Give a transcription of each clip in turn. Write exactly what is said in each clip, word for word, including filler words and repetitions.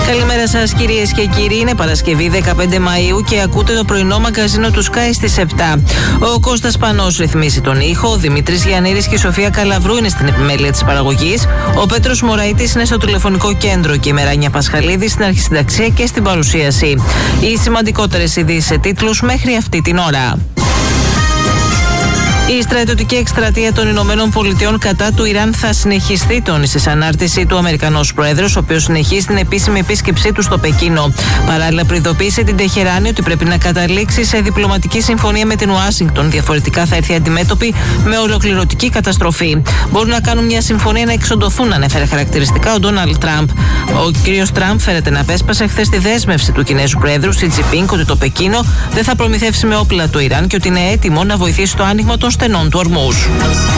Καλημέρα σας κυρίες και κύριοι, είναι Παρασκευή δεκαπέντε Μαΐου και ακούτε το πρωινό μαγκαζίνο του Sky στις επτά. Ο Κώστας Πανός ρυθμίζει τον ήχο, ο Δημήτρης Γιαννήρης και η Σοφία Καλαβρού είναι στην επιμέλεια της παραγωγής, ο Πέτρος Μωραϊτής είναι στο τηλεφωνικό κέντρο και η Μεράνια Πασχαλίδη στην αρχισυνταξία και στην παρουσίαση. Οι σημαντικότερες ειδήσεις σε τίτλους μέχρι αυτή την ώρα. Η στρατιωτική εκστρατεία των Ηνωμένων Πολιτειών κατά του Ιράν θα συνεχιστεί, τόνισε σε ανάρτησή του ο Αμερικανός Πρόεδρος, ο οποίος συνεχίζει την επίσημη επίσκεψή του στο Πεκίνο. Παράλληλα, προειδοποίησε την Τεχεράνη ότι πρέπει να καταλήξει σε διπλωματική συμφωνία με την Ουάσιγκτον. Διαφορετικά θα έρθει αντιμέτωπη με ολοκληρωτική καταστροφή. Μπορούν να κάνουν μια συμφωνία να εξοντωθούν, ανέφερε χαρακτηριστικά ο Ντόναλντ Τραμπ. Ο κ. Τραμπ φέρεται να απέσπασε χθες τη δέσμευση του Κινέζου Προέδρου Σι Τζινπίνγκ ότι το Πεκίνο δεν θα προμηθεύσει με όπλα το Ιράν και ότι είναι έτοιμο να βοηθήσει το άνοιγμα των στενών του Ορμούζ.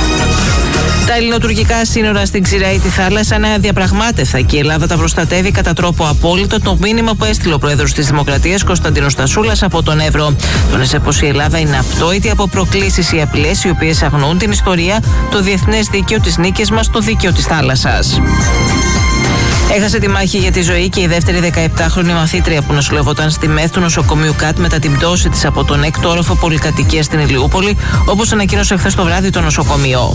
Τα ελληνοτουρκικά σύνορα στην Ξηραίτη θάλασσα είναι αδιαπραγμάτευτα και η Ελλάδα τα προστατεύει κατά τρόπο απόλυτο, το μήνυμα που έστειλε ο Πρόεδρος της Δημοκρατίας Κωνσταντίνος Τασούλας από τον Εύρο. Τόνισε πως η Ελλάδα είναι απτόητη από προκλήσεις ή απειλές οι οποίες αγνοούν την ιστορία, το διεθνές δίκαιο, τις νίκες μας, το δίκαιο της θάλασσας. Έχασε τη μάχη για τη ζωή και η δεύτερη δεκαεπτάχρονη μαθήτρια που νοσηλευόταν στη ΜΕΘ του νοσοκομείου ΚΑΤ μετά την πτώση της από τον έκτο όροφο πολυκατοικίας στην Ηλιούπολη, όπως ανακοίνωσε χθες το βράδυ το νοσοκομείο.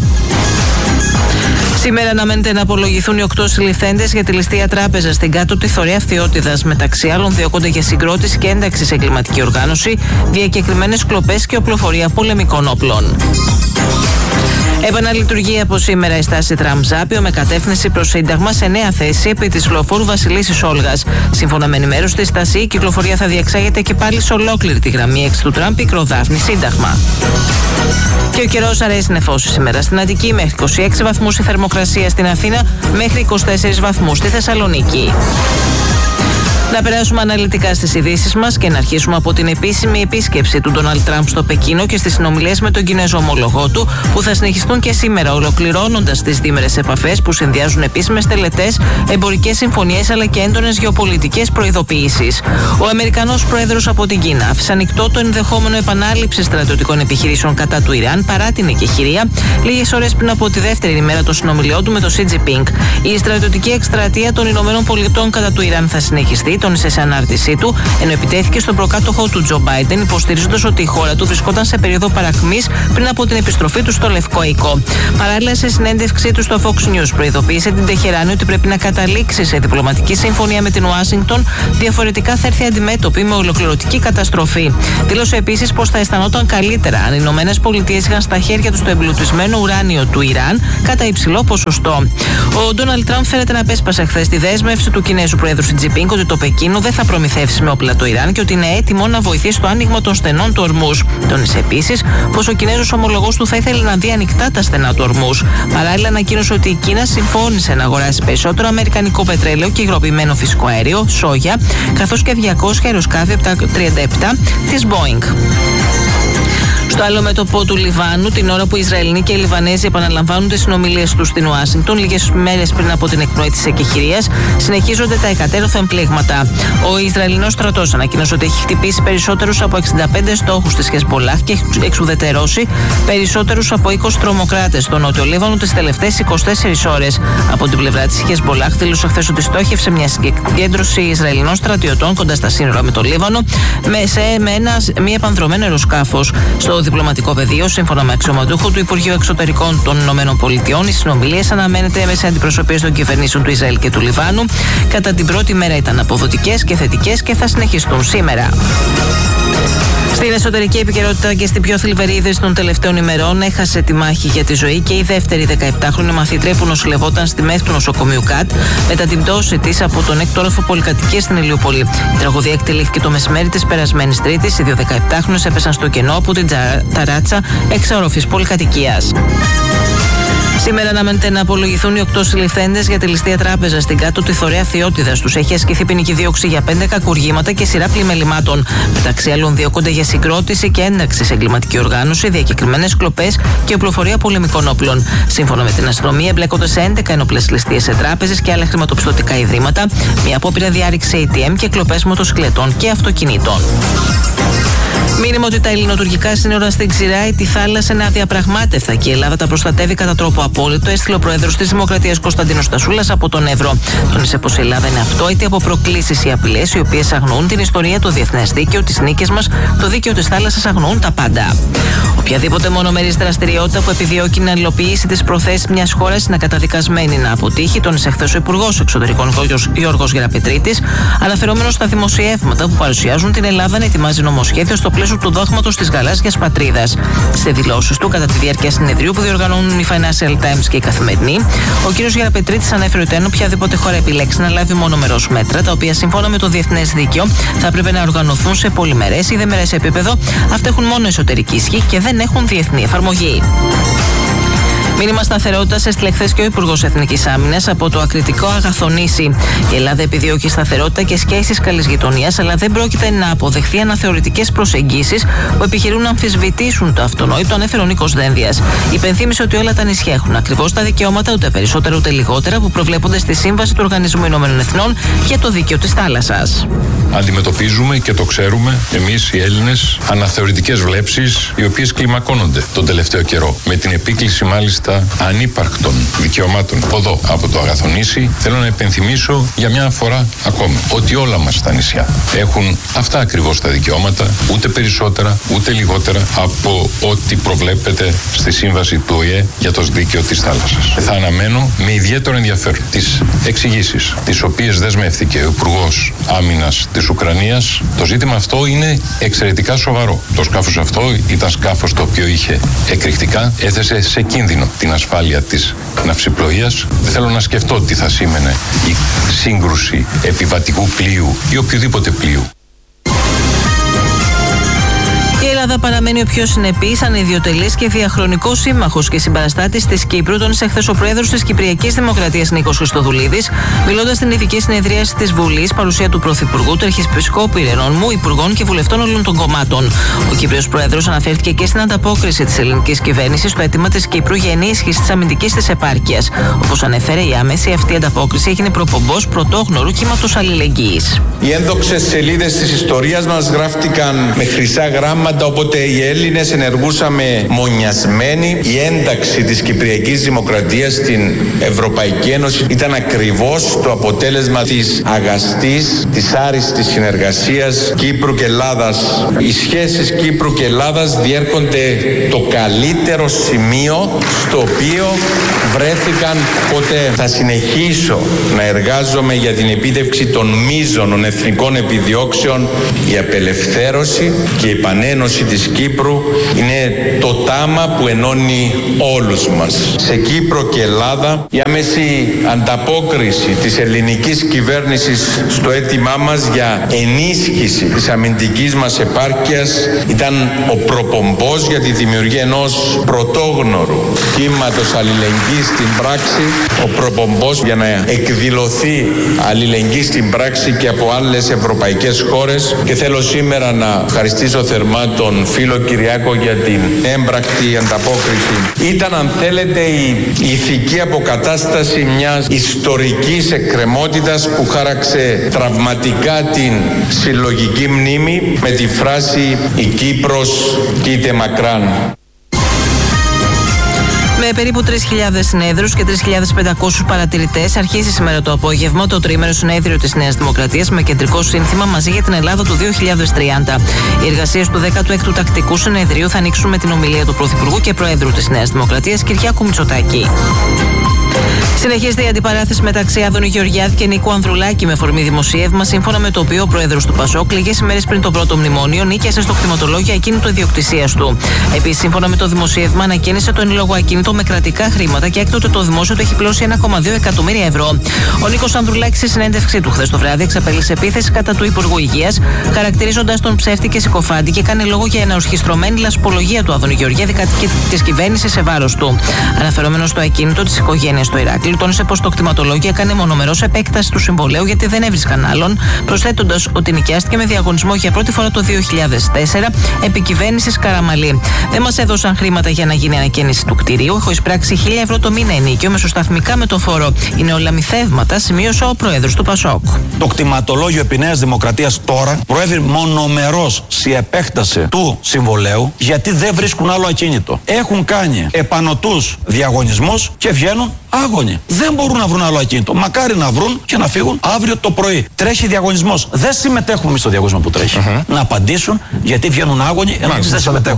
Σήμερα αναμένεται να απολογηθούν οι οκτώ συλληφθέντες για τη ληστεία τράπεζα στην Κάτω τη Θωρέα Φθιώτιδας. Μεταξύ άλλων, διώκονται για συγκρότηση και ένταξη σε εγκληματική οργάνωση, διακεκριμένες κλοπές και οπλοφορία πολεμικών όπλων. Επαναλειτουργεί από σήμερα η στάση Τραμζάπιο με κατεύθυνση προς Σύνταγμα σε νέα θέση επί της λεωφόρου Βασιλίσσης Όλγας. Σύμφωνα με ενημέρωση της στάση, η κυκλοφορία θα διεξάγεται και πάλι σε ολόκληρη τη γραμμή έξι του Τραμπ, Πικροδάφνη, Σύνταγμα. Και ο καιρός αρέσει νεφώσει σήμερα στην Αττική, μέχρι είκοσι έξι βαθμούς η θερμοκρασία στην Αθήνα, μέχρι είκοσι τέσσερις βαθμούς στη Θεσσαλονίκη. Να περάσουμε αναλυτικά στις ειδήσεις μας και να αρχίσουμε από την επίσημη επίσκεψη του Ντόναλντ Τραμπ στο Πεκίνο και στις συνομιλίες με τον Κινέζο ομολογό του, που θα συνεχιστούν και σήμερα, ολοκληρώνοντας τις δίμερες επαφές που συνδυάζουν επίσημες τελετές, εμπορικές συμφωνίες αλλά και έντονες γεωπολιτικές προειδοποιήσεις. Ο Αμερικανός Πρόεδρος από την Κίνα άφησε ανοιχτό το ενδεχόμενο επανάληψη στρατιωτικών επιχειρήσεων κατά του Ιράν παρά την εκεχηρία, λίγες ώρες πριν από τη δεύτερη ημέρα των συνομιλιών του με τον Σι Τζινπίνγκ. Η στρατιωτική εκστρατεία των Ηνωμένων Πολιτειών κατά του Ιράν θα συνεχιστεί, τόνισε σε ανάρτησή του, ενώ επιτέθηκε στον προκάτοχό του Τζο Μπάιντεν, υποστηρίζοντας ότι η χώρα του βρισκόταν σε περίοδο παρακμής πριν από την επιστροφή του στο Λευκό Οίκο. Παράλληλα, σε συνέντευξή του στο Fox News, προειδοποίησε την Τεχεράνη ότι πρέπει να καταλήξει σε διπλωματική συμφωνία με την Ουάσιγκτον, διαφορετικά θα έρθει αντιμέτωπη με ολοκληρωτική καταστροφή. Δήλωσε επίσης πως θα αισθανόταν καλύτερα αν οι Ηνωμένες Πολιτείες είχαν στα χέρια του το εμπλουτισμένο ουράνιο του Ιράν κατά υψηλό ποσοστό. Ο Ντόναλντ Τραμπ φέρεται να απέσπασε χθες τη δέσμευση του Κινέζου Προέδρου Σι Τζινπίνγκ ότι το Πεκίνο δεν θα προμηθεύσει με όπλα το Ιράν και ότι είναι έτοιμο να βοηθήσει το άνοιγμα των στενών του Ορμούζ. Τόνισε επίσης πως ο Κινέζος ομολογός του θα ήθελε να δει ανοιχτά τα στενά του Ορμούζ. Παράλληλα, ανακοίνωσε ότι η Κίνα συμφώνησε να αγοράσει περισσότερο αμερικανικό πετρέλαιο και υγροποιημένο φυσικό αέριο, σόγια, καθώς και διακόσια αεροσκάφη από τα τριάντα επτά της Boeing. Στο άλλο μέτωπο του Λιβάνου, την ώρα που οι Ισραηλοί και οι Λιβανέζοι επαναλαμβάνουν τις συνομιλίες τους στην Ουάσιγκτον, λίγες μέρες πριν από την εκπνοή της εκεχηρίας, συνεχίζονται τα εκατέρωθεν πλήγματα. Ο Ισραηλινός στρατός ανακοίνωσε ότι έχει χτυπήσει περισσότερους από εξήντα πέντε στόχους της Χεσμπολάχ και εξουδετερώσει περισσότερους από είκοσι τρομοκράτες στο Νότιο Λίβανο τις τελευταίες είκοσι τέσσερις ώρες. Από την πλευρά της Χεσμπολάχ δήλωσε χθες ότι στόχευσε μια συγκέντρωση Ισραηλινών στρατιωτών κοντά στα σύνορα με το Λίβανο με, σε, με ένα μη επανδρωμένο αεροσκάφος. Στο διπλωματικό πεδίο, σύμφωνα με αξιωματούχο του Υπουργείου Εξωτερικών των Ηνωμένων Πολιτειών, οι συνομιλίες αναμένεται με αντιπροσωπείες των κυβερνήσεων του Ισραήλ και του Λιβάνου. Κατά την πρώτη μέρα ήταν αποδοτικές και θετικές και θα συνεχιστούν σήμερα. Στην εσωτερική επικαιρότητα και στην πιο θλιβερή είδηση των τελευταίων ημερών, έχασε τη μάχη για τη ζωή και η δεύτερη δεκαεπτάχρονη μαθήτρια που νοσηλευόταν στη ΜΕΘ του νοσοκομείου ΚΑΤ μετά την πτώση της από τον έκτο όροφο πολυκατοικίας στην Ηλιούπολη. Η τραγωδία εκτελήθηκε το μεσημέρι της περασμένης Τρίτης. Οι δύο δεκαεπτάχρονες έπεσαν στο κενό από την ταράτσα εξαοροφής πολυκατοικίας. Σήμερα αναμένεται να απολογηθούν οι οκτώ συλληφθέντες για τη ληστεία τράπεζα στην Κάτω τη Θωρέα Φθιώτιδας. Τους έχει ασκηθεί ποινική δίωξη για πέντε κακουργήματα και σειρά πλημελημάτων. Μεταξύ άλλων, διώκονται για συγκρότηση και ένταξη σε εγκληματική οργάνωση, διακεκριμένες κλοπές και οπλοφορία πολεμικών όπλων. Σύμφωνα με την αστυνομία, εμπλέκονται σε έντεκα ενόπλες ληστείες σε τράπεζες και άλλα χρηματοπιστωτικά ιδρύματα, μια απόπειρα διάρρηξη έι τι εμ και κλοπές μοτοσυκλετών και αυτοκινήτων. Μήνυμα ότι τα ελληνοτουρκικά σύνορα στην Ξηρά ή τη θάλασσα είναι αδιαπραγμάτευτα και η Ελλάδα τα προστατεύει κατά τρόπο απόλυτο, έστειλε ο Πρόεδρος της Δημοκρατίας Κωνσταντίνος Τασούλας από τον Εύρο. Τόνισε πως η Ελλάδα είναι αυτόητη από προκλήσεις ή απειλές οι οποίες αγνοούν την ιστορία, το διεθνές δίκαιο, τις νίκες μας, το δίκαιο της θάλασσας, αγνοούν τα πάντα. Οποιαδήποτε μονομερής δραστηριότητα που επιδιώκει να υλοποιήσει τις προθέσεις μιας χώρας είναι καταδικασμένη να αποτύχει, τόνισε χθες ο Υπουργός Εξωτερικών Γιώργος Γεραπετρίτης, αναφερόμενος στα δημοσιεύματα που παρουσιάζουν την Ελλάδα να ετοιμάζει νομοσχέδιο στο πλαίσιο του δόγματος της γαλάζιας πατρίδας. Σε δηλώσεις του κατά τη διάρκεια συνεδρίου που διοργανώνουν η Financial Times και η Καθημερινή, ο κ. Γεραπετρίτης ανέφερε ότι αν οποιαδήποτε χώρα επιλέξει να λάβει μονομερώς μέτρα, τα οποία σύμφωνα με το διεθνές δίκαιο θα έπρεπε να οργανωθούν σε πολυμερές ή δεμερές επίπεδο, αυτά έχουν μόνο εσωτερική ισχύ και δεν έχουν διεθνή εφαρμογή. Μήνυμα σταθερότητας έστειλε χθες και ο Υπουργός Εθνικής Άμυνας από το ακριτικό Αγαθονήσι. Η Ελλάδα επιδιώκει σταθερότητα και σχέσεις καλής γειτονίας, αλλά δεν πρόκειται να αποδεχθεί αναθεωρητικές προσεγγίσεις που επιχειρούν να αμφισβητήσουν το αυτονόητο, ανέφερε ο Νίκος Δένδιας. Υπενθύμησε ότι όλα τα νησιά έχουν ακριβώς τα δικαιώματα, ούτε περισσότερα ούτε λιγότερα, που προβλέπονται στη Σύμβαση του Οργανισμού Ηνωμένων Εθνών και το Δίκαιο της Θάλασσας. Αντιμετωπίζουμε και το ξέρουμε εμείς οι Έλληνες αναθεωρητικές βλέψεις, οι οποίες κλιμακώνονται τον τελευταίο καιρό. Με την επίκληση μάλιστα ανύπαρκτων δικαιωμάτων εδώ από το Αγαθονήσι, θέλω να υπενθυμίσω για μια φορά ακόμα ότι όλα μας τα νησιά έχουν αυτά ακριβώς τα δικαιώματα, ούτε περισσότερα ούτε λιγότερα από ό,τι προβλέπεται στη Σύμβαση του Ο Η Ε για το Δίκαιο της Θάλασσας. Θα αναμένω με ιδιαίτερο ενδιαφέρον τις εξηγήσεις τις οποίες δεσμεύτηκε ο Υπουργός Άμυνας της Ουκρανίας. Το ζήτημα αυτό είναι εξαιρετικά σοβαρό. Το σκάφος αυτό ήταν σκάφος το οποίο είχε εκρηκτικά, έθεσε σε κίνδυνο την ασφάλεια της ναυσιπλοείας. Δεν θέλω να σκεφτώ τι θα σήμαινε η σύγκρουση επιβατικού πλοίου ή οποιοδήποτε πλοίου. Η Ελλάδα παραμένει ο πιο συνεπής, ανιδιοτελής και διαχρονικός σύμμαχος και συμπαραστάτης της Κύπρου, τόνισε χθες ο Πρόεδρος της Κυπριακής Δημοκρατίας Νίκος Χριστοδουλίδης, μιλώντας στην ειδική συνεδρίαση της Βουλής, παρουσία του Πρωθυπουργού, του Αρχιεπισκόπου Ηρενών, Υπουργών και βουλευτών όλων των κομμάτων. Ο Κύπριος Πρόεδρος αναφέρθηκε και στην ανταπόκριση της ελληνικής κυβέρνησης στο αίτημα της Κύπρου για ενίσχυση της αμυντικής της επάρκειας. Όπως ανέφερε, η άμεση αυτή ανταπόκριση έγινε προπομπός πρωτόγνωρου κύματος αλληλεγγύης. Οι ένδοξες σελίδες της ιστορίας μας γράφτηκαν με χρυσά γράμματα, οπότε οι Έλληνες ενεργούσαμε μονιασμένοι. Η ένταξη της Κυπριακής Δημοκρατίας στην Ευρωπαϊκή Ένωση ήταν ακριβώς το αποτέλεσμα της αγαστής, της άριστης συνεργασίας Κύπρου και Ελλάδας. Οι σχέσεις Κύπρου και Ελλάδας διέρχονται το καλύτερο σημείο στο οποίο βρέθηκαν ποτέ. Θα συνεχίσω να εργάζομαι για την επίτευξη των μείζωνων εθνικών επιδιώξεων. Η απελευθέρωση και η επανένωση της Κύπρου είναι το τάμα που ενώνει όλους μας. Σε Κύπρο και Ελλάδα, η άμεση ανταπόκριση της ελληνικής κυβέρνησης στο αίτημά μας για ενίσχυση της αμυντικής μας επάρκειας ήταν ο προπομπός για τη δημιουργία ενός πρωτόγνωρου κύματος αλληλεγγύης στην πράξη, ο προπομπός για να εκδηλωθεί αλληλεγγύη στην πράξη και από άλλες ευρωπαϊκές χώρες. Και θέλω σήμερα να ευχαριστήσω θερμά τον φίλο Κυριάκο για την έμπρακτη ανταπόκριση. Ήταν, αν θέλετε, η ηθική αποκατάσταση μιας ιστορικής εκκρεμότητας που χάραξε τραυματικά την συλλογική μνήμη με τη φράση «Η Κύπρος κοίται μακράν». Με περίπου τρεις χιλιάδες συνέδρους και τρεις χιλιάδες πεντακόσιους παρατηρητές, αρχίζει σήμερα το απόγευμα το τριήμερο συνέδριο της Νέας Δημοκρατίας με κεντρικό σύνθημα «Μαζί για την Ελλάδα του δύο χιλιάδες τριάντα». Οι εργασίες του δέκατου έκτου Τακτικού Συνεδρίου θα ανοίξουν με την ομιλία του Πρωθυπουργού και Προέδρου της Νέας Δημοκρατίας Κυριάκου Μητσοτάκη. Συνεχίζεται η αντιπαράθεση μεταξύ Άδωνη Γεωργιάδη και Νίκου Ανδρουλάκη με αφορμή δημοσίευμα, σύμφωνα με το οποίο ο πρόεδρος του Πασόκ λίγες ημέρες πριν το πρώτο μνημόνιο νίκιασε στο κτηματολόγιο ακίνητο ιδιοκτησίας του. Επίσης, σύμφωνα με το δημοσίευμα, ανακαίνισε το εν λόγω ακίνητο με κρατικά χρήματα και έκτοτε το δημόσιο του έχει πλώσει ένα κόμμα δύο εκατομμύρια ευρώ. Ο Νίκος Ανδρουλάκης, σε συνέντευξή του χθες το βράδυ, εξαπέλυσε επίθεση κατά του Υπουργού Υγείας, χαρακτηρίζοντας τον ψεύτη και συκοφάντη και κάνει λόγο για ενορχιστρωμένη λασπολογία του Άδωνη Γεωργιάδη κατά της κυβέρνησης σε βάρος του. Αναφερόμενο στο ακίνητο της οικογένειας στο Ηράκλειο τόνισε πως το κτηματολόγιο έκανε μονομερός επέκταση του συμβολέου γιατί δεν έβρισκαν άλλον, προσθέτοντας ότι νοικιάστηκε με διαγωνισμό για πρώτη φορά το δύο χιλιάδες τέσσερα επί κυβέρνησης Καραμαλή. Δεν μας έδωσαν χρήματα για να γίνει ανακαίνιση του κτηρίου. Έχω εισπράξει χίλια ευρώ το μήνα ενίκιο μεσοσταθμικά με το φόρο. Είναι όλα μυθεύματα, σημείωσε ο πρόεδρος του Πασόκ. Το κτηματολόγιο επί Νέας Δημοκρατίας τώρα προέβη μονομερός σε επέκταση του συμβολέου γιατί δεν βρίσκουν άλλο ακίνητο. Έχουν κάνει επανωτούς διαγωνισμούς και βγαίνουν άγωνοι. Δεν μπορούν να βρουν άλλο ακίνητο. Μακάρι να βρουν και να φύγουν αύριο το πρωί. Τρέχει διαγωνισμός. Δεν συμμετέχουμε εμείς στο διαγωνισμό που τρέχει. Uh-huh. Να απαντήσουν γιατί βγαίνουν άγωνοι ενώ εμείς δεν συμμετέχουμε.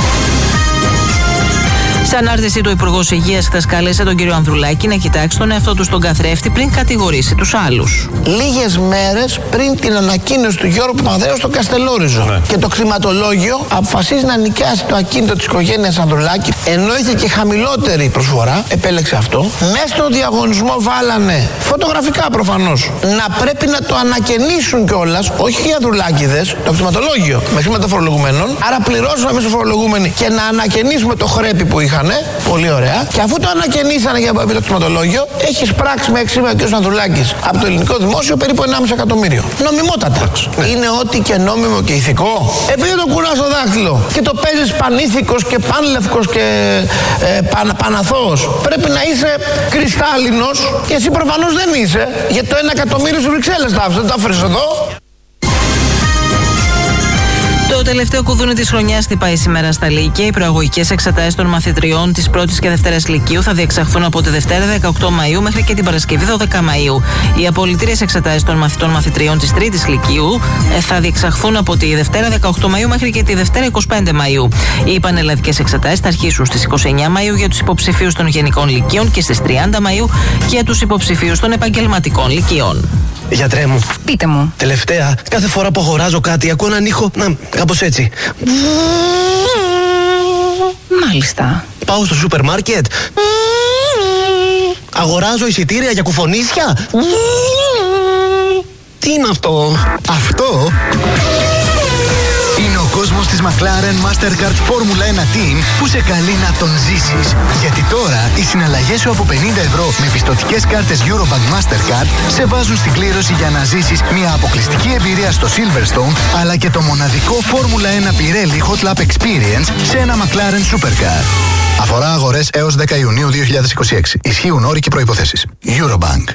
Σε ανάρτησή του, ο Υπουργός Υγείας χθες κάλεσε τον κύριο Ανδρουλάκη να κοιτάξει τον εαυτό του στον καθρέφτη πριν κατηγορήσει τους άλλους. Λίγες μέρες πριν την ανακοίνωση του Γιώργου Παπανδρέου στο Καστελόριζο. Ναι. Και το κτηματολόγιο αποφασίζει να νοικιάσει το ακίνητο της οικογένειας Ανδρουλάκη, ενώ είχε και χαμηλότερη προσφορά, επέλεξε αυτό. Μέσα στο διαγωνισμό βάλανε φωτογραφικά προφανώς να πρέπει να το ανακαινήσουν κιόλας, όχι οι Ανδρουλάκηδες, το κτηματολόγιο με χρήματα φορολογουμένων. Άρα πληρώσαμε εμείς οι φορολογούμενοι και να ανακαινήσουμε το χρέπι που είχαν. Πολύ ωραία. Και αφού το ανακαινήσανε για το κτηματολόγιο, έχει εισπράξει μέχρι σήμερα ο κ. Ανδρουλάκης από το ελληνικό δημόσιο περίπου ενάμιση εκατομμύριο. Νομιμότατα. Ναι. Είναι ό,τι και νόμιμο και ηθικό. Επειδή το κουράς στο δάχτυλο και το παίζεις πανήθικος και πανλευκος και ε, παν, παναθώος, πρέπει να είσαι κρυστάλλινος και εσύ προφανώς δεν είσαι. Γιατί το ένα εκατομμύριο στις Βρυξέλλες τα άφησες, δεν το άφησες εδώ. Το τελευταίο κουδούνι της χρονιάς χτυπάει σήμερα στα Λύκεια. Οι προαγωγικές εξετάσεις των μαθητριών της πρώτης και δευτέρας Λυκείου θα διεξαχθούν από τη Δευτέρα δεκαοκτώ Μαΐου μέχρι και την Παρασκευή δώδεκα Μαΐου. Οι απολυτήριες εξετάσεις των μαθητών μαθητριών της τρίτης Λυκείου θα διεξαχθούν από τη Δευτέρα δεκαοκτώ Μαΐου μέχρι και τη Δευτέρα είκοσι πέντε Μαΐου. Οι πανελλαδικές εξετάσεις θα αρχίσουν στις είκοσι εννέα Μαΐου για τους υποψηφίους των γενικών λυκείων και στις τριάντα Μαΐου για τους υποψηφίους των επαγγελματικών λυκείων. Γιατρέ μου. Πείτε μου. Τελευταία, κάθε φορά που αγοράζω κάτι, ακούω έναν ήχο, να, κάπως έτσι. Μάλιστα. Πάω στο σούπερ μάρκετ. Αγοράζω εισιτήρια για κουφονίσια. Τι είναι αυτό? Αυτό είναι ο κόσμος της McLaren Mastercard Formula ένα Team που σε καλεί να τον ζήσεις. Γιατί τώρα οι συναλλαγές σου από πενήντα ευρώ με πιστωτικές κάρτες Eurobank Mastercard σε βάζουν στην κλήρωση για να ζήσεις μια αποκλειστική εμπειρία στο Silverstone αλλά και το μοναδικό Formula ένα Pirelli Hot Lap Experience σε ένα McLaren Supercar. Αφορά αγορές έως δέκα Ιουνίου δύο χιλιάδες είκοσι έξι. Ισχύουν όροι και προϋποθέσεις. Eurobank.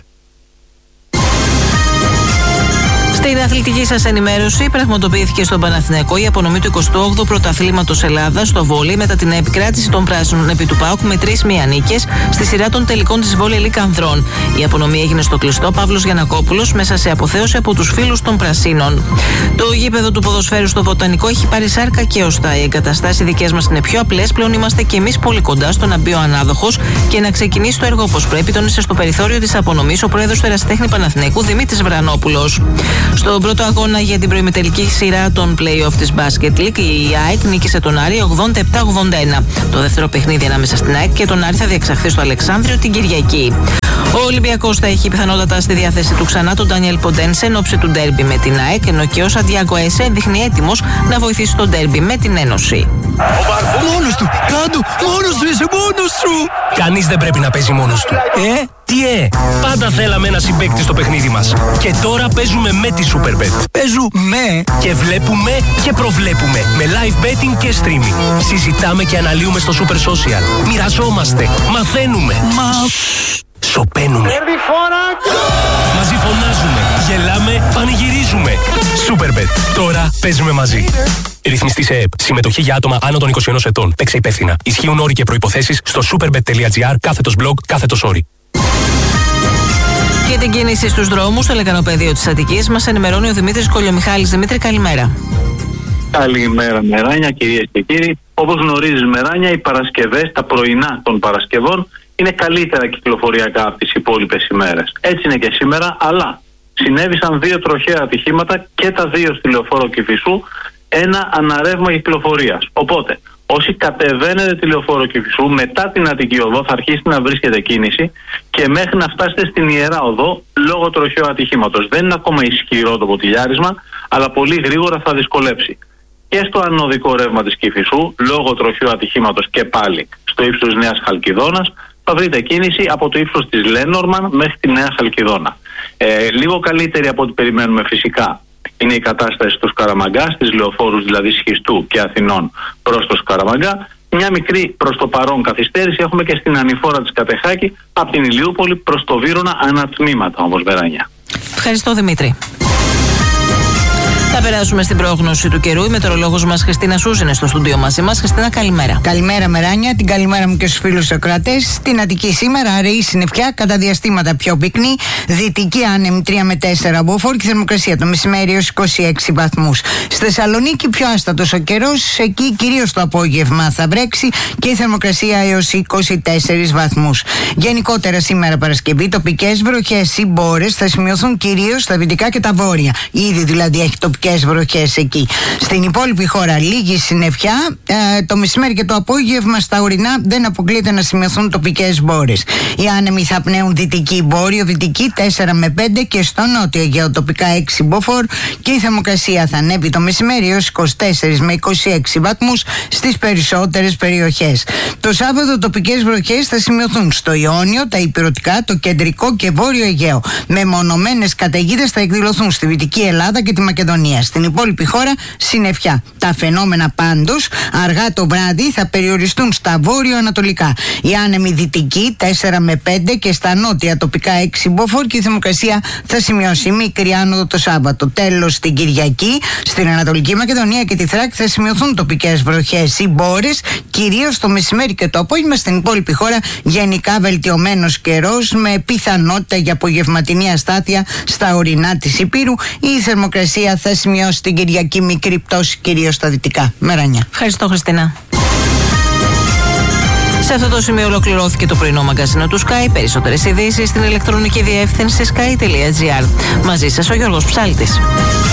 Στην αθλητική σας ενημέρωση, πραγματοποιήθηκε στον Παναθηναϊκό η απονομή του εικοστού όγδοου Πρωταθλήματος Ελλάδας στο βόλεϊ μετά την επικράτηση των πράσινων επί του ΠΑΟΚ με τρεις μία νίκες στη σειρά των τελικών της Volley League Ανδρών. Η απονομή έγινε στο κλειστό Παύλος Γιαννακόπουλος μέσα σε αποθέωση από τους φίλους των Πρασίνων. Το γήπεδο του ποδοσφαίρου στο Βοτανικό έχει πάρει σάρκα και οστά. Οι εγκαταστάσεις δικές μας είναι πιο απλές, πλέον είμαστε και εμείς πολύ κοντά στο να μπει ο ανάδοχος και να ξεκινήσει το έργο όπως πρέπει, τόνισε στο περιθώριο της απονομής ο πρόεδρος του Ερασιτέχνη Παναθηναϊκού Δημήτρης Βρανόπουλος. Στον πρώτο αγώνα για την προημιτελική σειρά των play-off της Basket League, η ΑΕΚ νίκησε τον Άρη ογδόντα επτά ογδόντα ένα. Το δεύτερο παιχνίδι ανάμεσα στην ΑΕΚ και τον Άρη θα διεξαχθεί στο Αλεξάνδριο την Κυριακή. Ο Ολυμπιακός θα έχει πιθανότατα στη διάθεση του ξανά τον Ντάνιελ Ποντένσε εν ώψη του ντέρμπι με την ΑΕΚ, ενώ και ο Σαντιάγκο Εσέ δείχνει έτοιμος να βοηθήσει τον ντέρμπι με την Ένωση. Μόνος του! Κάντο! Μόνος του! Είσαι μόνος του! Κανείς δεν πρέπει να παίζει μόνος του. Ε? Τι ε? Πάντα θέλαμε ένα συμπαίκτη στο παιχνίδι μας. Και τώρα παίζουμε με τη Superbet. Παίζουμε και βλέπουμε και προβλέπουμε με live betting και streaming. Συζητάμε και αναλύουμε στο Super Social. Μοιραζόμαστε. Μαθαίνουμε. Μα... σοπαίνουμε. Μαζί φωνάζουμε. Γελάμε. Πανηγυρίζουμε. Superbet. Τώρα παίζουμε μαζί. Ρυθμιστή σε ΕΕΠ. Συμμετοχή για άτομα άνω των είκοσι ενός ετών. Παίξε υπεύθυνα. Ισχύουν όροι και προϋποθέσεις στο superbet.gr κάθετος blog κάθετος όροι. Για την κίνηση στους δρόμους, στο λεκανοπεδίο της Αττικής, μας ενημερώνει ο Δημήτρης Κολιομιχάλης. Δημήτρη, καλημέρα. Καλημέρα, Μεράνια, κυρίες και κύριοι. Όπως γνωρίζεις, Μεράνια, οι Παρασκευές, τα πρωινά των Παρασκευών, είναι καλύτερα κυκλοφοριακά από τις υπόλοιπες ημέρες. Έτσι είναι και σήμερα, αλλά συνέβησαν δύο τροχαία ατυχήματα και τα δύο στη Λεωφόρο Κηφισού, ένα αναρρεύμα κυκλοφορίας. Οπότε, όσοι κατεβαίνετε τη Λεωφόρο Κηφισού, μετά την Αττική Οδό θα αρχίσει να βρίσκεται κίνηση και μέχρι να φτάσετε στην Ιερά Οδό λόγω τροχαίου ατυχήματος. Δεν είναι ακόμα ισχυρό το ποτηλιάρισμα, αλλά πολύ γρήγορα θα δυσκολέψει. Και στο ανωδικό ρεύμα της Κηφισού, λόγω τροχαίου ατυχήματος και πάλι στο ύψος Νέας Χαλκιδόνας, θα βρείτε κίνηση από το ύψος της Λένормαν μέχρι τη Νέα Χαλκιδόνα. Ε, λίγο καλύτερη από ό,τι περιμένουμε φυσικά είναι η κατάσταση στο Σκαραμαγκά, στις λεωφόρους δηλαδή Σχιστού και Αθηνών προς το Σκαραμαγκά. Μια μικρή προς το παρόν καθυστέρηση έχουμε και στην ανηφόρα της Κατεχάκη από την Ηλιούπολη προς το Βύρωνα, ανατμήματα όμως, Βεράνια. Ευχαριστώ, Δημήτρη. Θα περάσουμε στην πρόγνωση του καιρού. Η μετεωρολόγος μας Χριστίνα Σούζη είναι στο στούντιο μαζί μας. Χριστίνα, καλημέρα. Καλημέρα, Μεράνια. Την καλημέρα μου και στους φίλους ακροατές. Στην Αττική σήμερα αραιή συννεφιά, κατά διαστήματα πιο πυκνή. Δυτική άνεμη τρία με τέσσερα μποφόρ και θερμοκρασία το μεσημέρι έως είκοσι έξι βαθμούς. Στη Θεσσαλονίκη πιο άστατος ο καιρός. Εκεί κυρίως το απόγευμα θα βρέξει και η θερμοκρασία έως είκοσι τέσσερις βαθμούς. Γενικότερα σήμερα Παρασκευή τοπικές βροχές ή μπόρες θα σημειωθούν κυρίως στα δυτικά και τα βόρεια. Ήδη δηλαδή έχει τοπικές βροχές εκεί. Στην υπόλοιπη χώρα λίγη συννεφιά. Ε, το μεσημέρι και το απόγευμα στα ορεινά δεν αποκλείεται να σημειωθούν τοπικές μπόρες. Οι άνεμοι θα πνέουν δυτική βόρειο, δυτική τέσσερα με πέντε και στο νότιο Αιγαίο τοπικά έξι μποφόρ και η θερμοκρασία θα ανέβει το μεσημέρι έως είκοσι τέσσερα με είκοσι έξι βαθμούς στις περισσότερες περιοχές. Το Σάββατο τοπικές βροχές θα σημειωθούν στο Ιόνιο, τα Ηπειρωτικά, το κεντρικό και βόρειο Αιγαίο. Μεμονωμένες καταιγίδες θα εκδηλωθούν στη Δυτική Ελλάδα και τη Μακεδονία. Στην υπόλοιπη χώρα συννεφιά. Τα φαινόμενα πάντως αργά το βράδυ θα περιοριστούν στα βόρειο-ανατολικά. Οι άνεμοι δυτικοί τέσσερα με πέντε και στα νότια τοπικά έξι μποφόρ και η θερμοκρασία θα σημειώσει μικρή άνοδο το Σάββατο. Τέλος, την Κυριακή στην Ανατολική Μακεδονία και τη Θράκη θα σημειωθούν τοπικές βροχές ή μπόρες, κυρίως το μεσημέρι και το απόγευμα. Στην υπόλοιπη χώρα γενικά βελτιωμένος καιρός με πιθανότητα για απογευματινή αστάθεια στα ορεινά της Υπήρου. Η θερμοκρασία θα σημειώσει την Κυριακή μικρή πτώση κυρίως στα δυτικά. Μεράνια. Ευχαριστώ, Χριστίνα. Σε αυτό το σημείο ολοκληρώθηκε το πρωινό μαγκαζίνο του Sky. Περισσότερες ειδήσεις στην ηλεκτρονική διεύθυνση sky τελεία gr. Μαζί σας ο Γιώργος Ψάλτης.